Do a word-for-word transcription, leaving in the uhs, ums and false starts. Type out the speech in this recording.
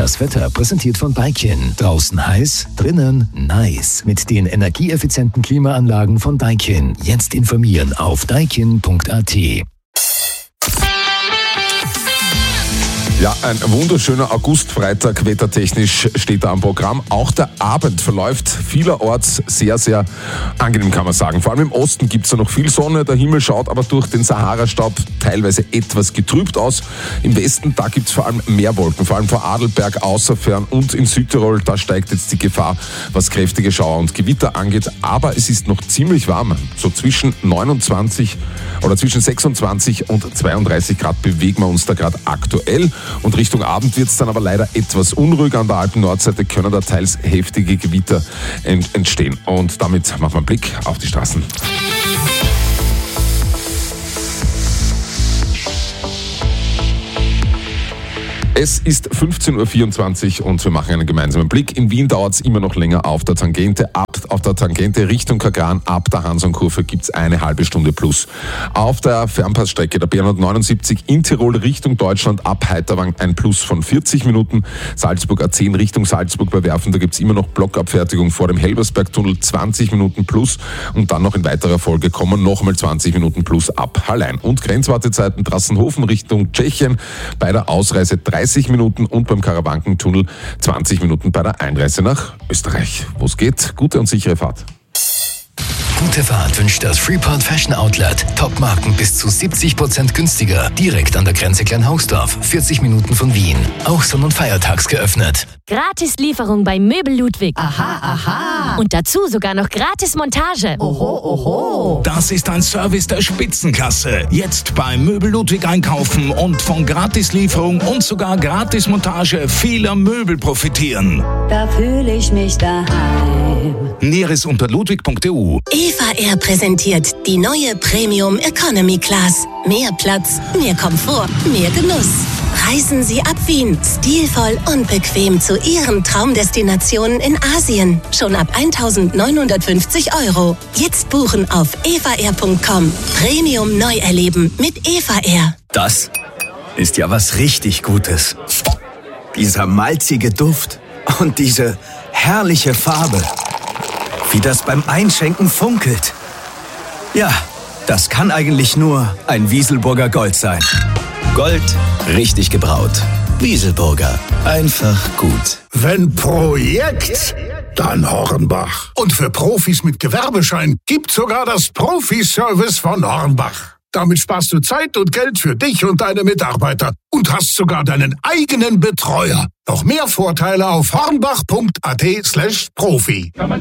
Das Wetter präsentiert von Daikin. Draußen heiß, drinnen nice. Mit den energieeffizienten Klimaanlagen von Daikin. Jetzt informieren auf daikin punkt a t. Ja, ein wunderschöner Augustfreitag, wettertechnisch steht da am Programm. Auch der Abend verläuft vielerorts sehr, sehr angenehm, kann man sagen. Vor allem im Osten gibt es ja noch viel Sonne, der Himmel schaut aber durch den Sahara-Staub teilweise etwas getrübt aus. Im Westen, da gibt es vor allem mehr Wolken, vor allem vor Adelberg, Außerfern und in Südtirol. Da steigt jetzt die Gefahr, was kräftige Schauer und Gewitter angeht. Aber es ist noch ziemlich warm, so zwischen neunundzwanzig oder zwischen sechsundzwanzig und zweiunddreißig Grad bewegen wir uns da gerade aktuell. Und Richtung Abend wird es dann aber leider etwas unruhig. An der Alpen-Nordseite können da teils heftige Gewitter entstehen. Und damit machen wir einen Blick auf die Straßen. Es ist fünfzehn Uhr vierundzwanzig und wir machen einen gemeinsamen Blick. In Wien dauert es immer noch länger auf der Tangente. Ab auf der Tangente Richtung Kagran, ab der Hansonkurve gibt es eine halbe Stunde plus. Auf der Fernpassstrecke der B hundertneunundsiebzig in Tirol Richtung Deutschland ab Heiterwang ein Plus von vierzig Minuten. Salzburg A zehn Richtung Salzburg bei Werfen, da gibt es immer noch Blockabfertigung vor dem Helbersbergtunnel, zwanzig Minuten plus. Und dann noch in weiterer Folge kommen nochmal zwanzig Minuten plus ab Hallein. Und Grenzwartezeiten Trassenhofen Richtung Tschechien bei der Ausreise dreißig Minuten und beim Karawankentunnel zwanzig Minuten bei der Einreise nach Österreich. Wo es geht, gute und sichere Fahrt. Gute Fahrt wünscht das Freeport Fashion Outlet. Top-Marken bis zu siebzig Prozent günstiger. Direkt an der Grenze Kleinhausdorf. vierzig Minuten von Wien. Auch sonn- und feiertags geöffnet. Gratis Lieferung bei Möbel Ludwig. Aha, aha. Und dazu sogar noch gratis Montage. Oho, oho. Das ist ein Service der Spitzenklasse. Jetzt bei Möbel Ludwig einkaufen und von Gratislieferung und sogar Gratismontage vieler Möbel profitieren. Da fühle ich mich daheim. Näheres unter ludwig punkt e u. Eva Air präsentiert die neue Premium Economy Class. Mehr Platz, mehr Komfort, mehr Genuss. Reisen Sie ab Wien, stilvoll und bequem zu Ihren Traumdestinationen in Asien. Schon ab eintausendneunhundertfünfzig Euro. Jetzt buchen auf eva air punkt com. Premium neu erleben mit Eva Air. Das ist ja was richtig Gutes. Dieser malzige Duft und diese herrliche Farbe. Wie das beim Einschenken funkelt. Ja, das kann eigentlich nur ein Wieselburger Gold sein. Gold, richtig gebraut. Wieselburger, einfach gut. Wenn Projekt, dann Hornbach. Und für Profis mit Gewerbeschein gibt's sogar das Profi-Service von Hornbach. Damit sparst du Zeit und Geld für dich und deine Mitarbeiter und hast sogar deinen eigenen Betreuer. Noch mehr Vorteile auf hornbach punkt a t slash profi.